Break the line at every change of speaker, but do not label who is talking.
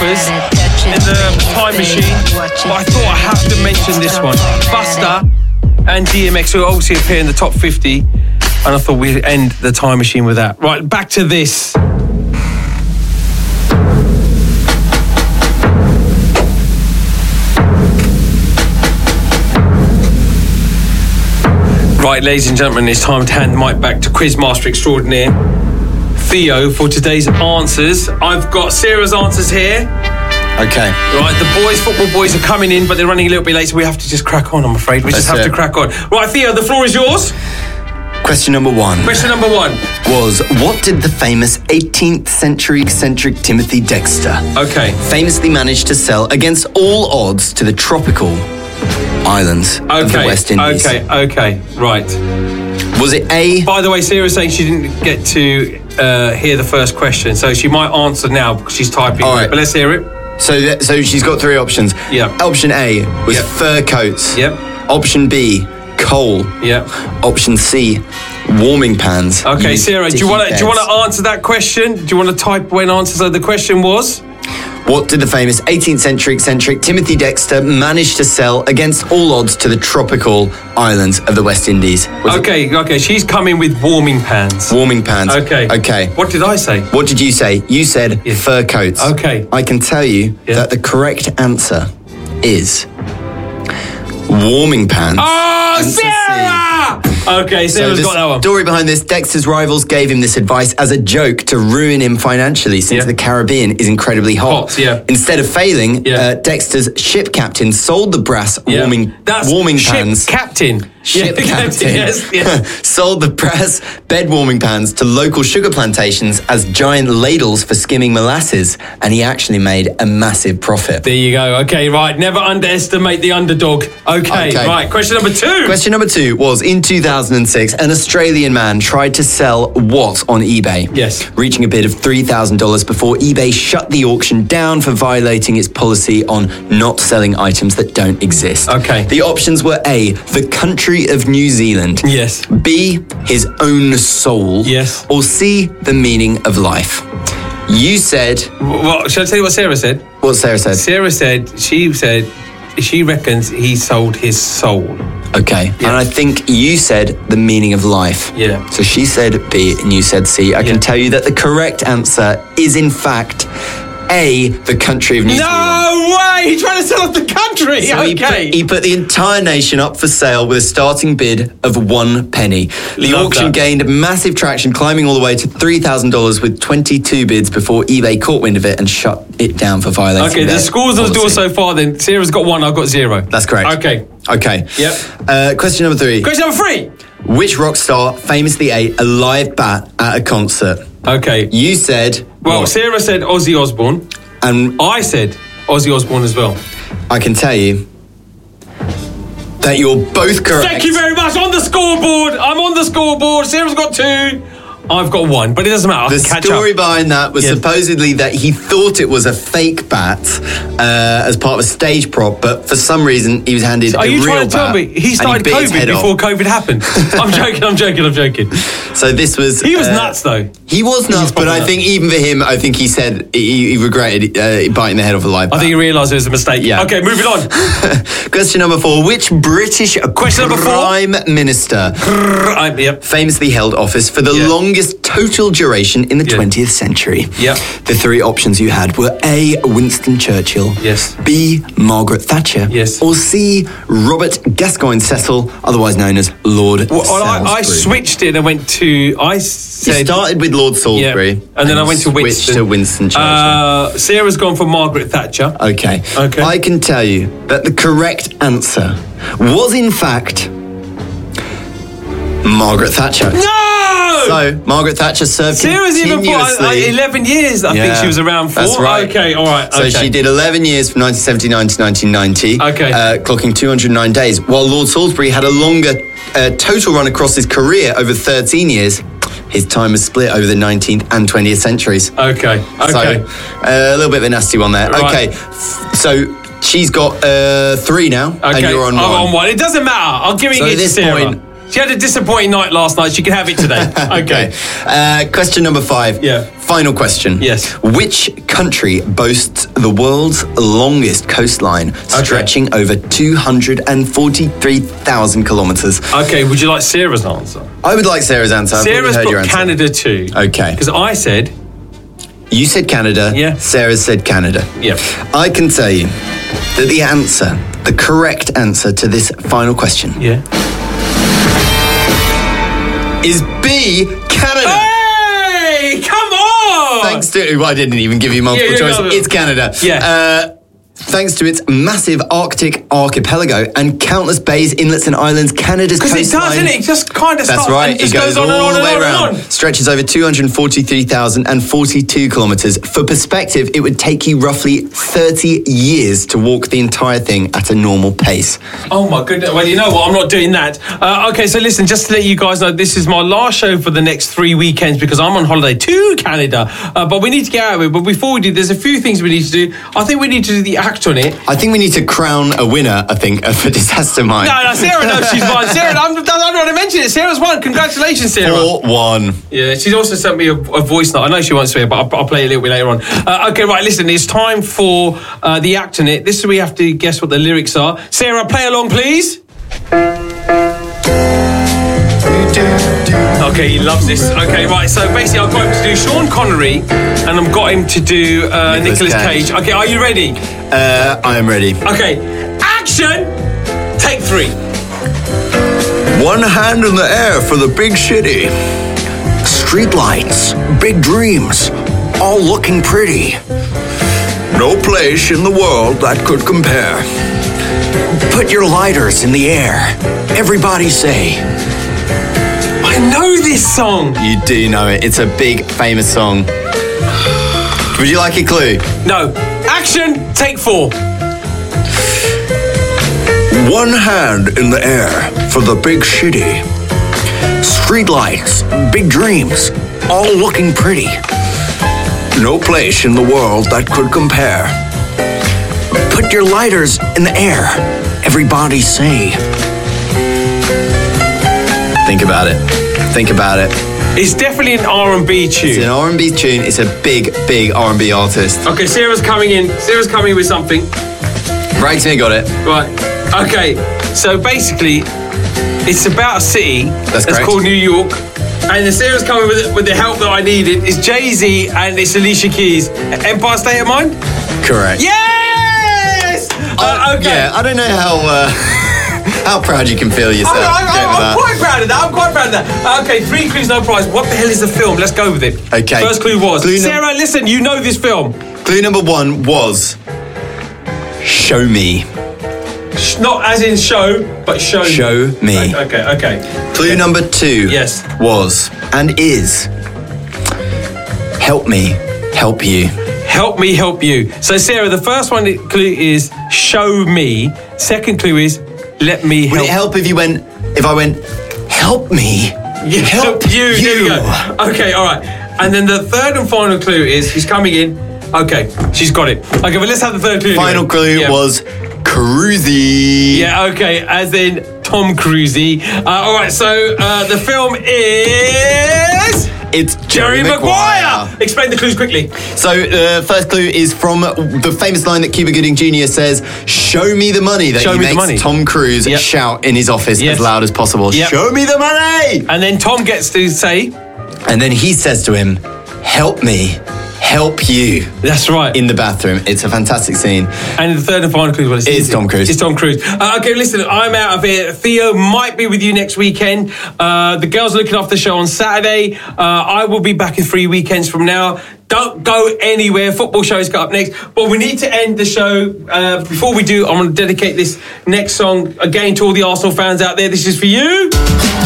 numbers in the time machine, but I thought I have to mention this one. Buster and DMX, who obviously appear in the top 50, and I thought we'd end the time machine with that. Right, back to this. Right, ladies and gentlemen, it's time to hand the mic back to Quizmaster Extraordinaire Theo for today's answers. I've got Sarah's answers here.
Okay.
Right, the football boys are coming in, but they're running a little bit late, so we have to just crack on, I'm afraid. We just have to crack on. Right, Theo, the floor is yours.
Question number one.
Question number one
was, what did the famous 18th century eccentric Timothy Dexter famously manage to sell against all odds to the tropical islands of the West Indies?
Okay, right.
Was it A?
By the way, Sarah's saying she didn't get to hear the first question, so she might answer now because she's typing. All right. But let's hear it.
So she's got three options.
Yeah.
Option A was fur coats.
Yep.
Option B, coal.
Yep.
Option C, warming pans.
Okay, Sarah, do you want to answer that question? Do you want to type when answer? So the question was,
what did the famous 18th century eccentric Timothy Dexter manage to sell against all odds to the tropical islands of the West Indies?
Okay, she's coming with warming pans.
Warming pans.
Okay. What did I say?
What did you say? You said fur coats.
Okay.
I can tell you that the correct answer is warming pans.
Oh, Sarah! Okay, Sarah's got that one.
The story behind this, Dexter's rivals gave him this advice as a joke to ruin him financially, since the Caribbean is incredibly hot. Instead of failing, Dexter's ship captain sold the brass warming pans. Ship captain
yes.
sold the brass bed warming pans to local sugar plantations as giant ladles for skimming molasses, and he actually made a massive profit.
There you go. Okay, right. Never underestimate the underdog. Okay. Right. Question number two.
Question number two was, in 2006, an Australian man tried to sell what on eBay?
Yes.
Reaching a bid of $3,000 before eBay shut the auction down for violating its policy on not selling items that don't exist.
Okay.
The options were A, the country of New Zealand.
Yes.
B, his own soul.
Yes.
Or C, the meaning of life. You said...
Well, shall I tell you what Sarah said?
What Sarah said?
Sarah said she reckons he sold his soul.
Okay.
Yeah.
And I think you said the meaning of life.
Yeah.
So she said B and you said C. I can tell you that the correct answer is, in fact, A, the country of New Zealand.
No way! He's trying to sell off the country!
So he put the entire nation up for sale with a starting bid of 1 penny. The auction gained massive traction, climbing all the way to $3,000 with 22 bids before eBay caught wind of it and shut it down for violating
Okay, the scores on the door so far then. Sarah's got 1, I've got 0.
That's correct. Okay.
Yep.
Question number 3.
Question number 3.
Which rock star famously ate a live bat at a concert?
Okay.
You said...
Well, Sarah said Ozzy Osbourne.
And
I said Ozzy Osbourne as well.
I can tell you that you're both correct.
Thank you very much. On the scoreboard. I'm on the scoreboard. Sarah's got 2. I've got 1, but it doesn't matter.
The story behind that was supposedly that he thought it was a fake bat as part of a stage prop, but for some reason he was handed a real bat.
Are you trying to tell me he started COVID before COVID happened? I'm joking.
So this was...
He was nuts, though.
He was nuts, but I think even for him, I think he said he regretted biting the head off a live bat.
I think he realised it was a mistake.
Yeah.
Okay, moving on.
Question number 4. Which British Prime Minister famously held office for the longest total duration in the 20th century?
Yeah.
The 3 options you had were A, Winston Churchill.
Yes.
B, Margaret Thatcher.
Yes.
Or C, Robert Gascoigne Cecil, otherwise known as Lord Salisbury.
I switched it and went to... You
started with Lord Salisbury.
And then I went to Winston.
Switched to Winston Churchill.
Sarah's gone for Margaret Thatcher.
Okay. I can tell you that the correct answer was, in fact, Margaret Thatcher.
No!
So, Margaret Thatcher served
Sarah's
continuously.
Even for 11 years, I think she was around for.
That's right.
Okay, all right.
So she did 11 years from 1979 to 1990.
Okay.
Clocking 209 days. While Lord Salisbury had a longer total run across his career over 13 years. His time was split over the 19th and 20th centuries.
Okay.
So, a little bit of a nasty one there.
Right.
Okay. So, she's got 3 now.
Okay.
And you're on 1.
I'm on 1. It doesn't matter. I'll give it to Sarah. She had a disappointing night last night. She can have it today. Okay.
Question number 5.
Yeah.
Final question.
Yes.
Which country boasts the world's longest coastline, stretching over 243,000 kilometres?
Okay, would you like Sarah's answer?
I would like Sarah's answer.
Sarah's got Canada too.
Okay.
Because I said...
You said Canada.
Yeah.
Sarah said Canada.
Yeah.
I can tell you that the correct answer to this final question is B, Canada.
Hey, come on!
Thanks to... Well, I didn't even give you multiple choice. It's Canada.
Yeah.
Thanks to its massive Arctic archipelago and countless bays, inlets and islands, Canada's coastline...
Because it does, isn't it? It just kind of starts...
That's right.
It
goes all the way around. Stretches over 243,042 kilometres. For perspective, it would take you roughly 30 years to walk the entire thing at a normal pace.
Oh, my goodness. Well, you know what? I'm not doing that. Okay, so listen, just to let you guys know, this is my last show for the next 3 weekends because I'm on holiday to Canada. But we need to get out of it. But before we do, there's a few things we need to do. I think we need to do the act on it.
I think we need to crown a winner, for Disaster Mind.
No, Sarah knows she's won. Sarah, I don't want to mention it. Sarah's won. Congratulations, Sarah.
4-1.
Yeah, she's also sent me a voice note. I know she wants to hear, but I'll play it a little bit later on. Okay, right, listen, it's time for the act on it. This is where we have to guess what the lyrics are. Sarah, play along, please. Okay, he loves this. Okay, right, so basically I've got him to do Sean Connery and I've got him to do Nicolas Cage. Okay, are you ready?
I am ready.
Okay, action! Take 3.
One hand in the air for the big city. Streetlights, big dreams, all looking pretty. No place in the world that could compare. Put your lighters in the air. Everybody say...
I know this song.
You do know it. It's a big, famous song. Would you like a clue?
No. Action, take 4.
One hand in the air for the big city. Streetlights, big dreams, all looking pretty. No place in the world that could compare. Put your lighters in the air. Everybody say. Think about it. Think about it.
It's definitely an R&B tune.
It's an R&B tune. It's a big, big R&B artist.
Okay, Sarah's coming in. Sarah's coming with something.
Right to me, got it.
Right. Okay, so basically, it's about a city that's called New York. And the Sarah's coming with the help that I needed. It's Jay-Z and it's Alicia Keys. Empire State of Mind?
Correct.
Yes! Okay.
Yeah, I don't know how proud you can feel yourself.
I'm quite proud of that. I'm quite proud of that. Okay, 3 clues, no prize. What the hell is the film? Let's go with it.
Okay.
First clue was... Sarah, listen, you know this film.
Clue number 1 was... Show me.
Not as in show, but show me.
Show me.
Okay.
Clue number 2 was and is... Help me, help you.
Help me, help you. So, Sarah, the first clue is show me. Second clue is let me help.
Would it help if I went, help me, help you?
There we go. Okay, all right. And then the third and final clue is he's coming in. Okay, she's got it. Okay, but let's have the third clue.
Final clue was Cruisey.
Yeah, okay, as in Tom Cruisey. All right, so the film is...
It's Jerry Maguire.
Explain the clues quickly.
So, first clue is from the famous line that Cuba Gooding Jr. says, show me the money, that he makes Tom Cruise shout in his office as loud as possible. Show me the money!
And then Tom gets to say...
And then he says to him, help me, help you.
That's right.
In the bathroom. It's a fantastic scene.
And the third and final clue was...
It's Tom Cruise.
It's Tom Cruise. Okay, listen, I'm out of here. Theo might be with you next weekend. The girls are looking after the show on Saturday. I will be back in 3 weekends from now. Don't go anywhere. Football shows got up next. But we need to end the show. Before we do, I'm going to dedicate this next song again to all the Arsenal fans out there. This is for you.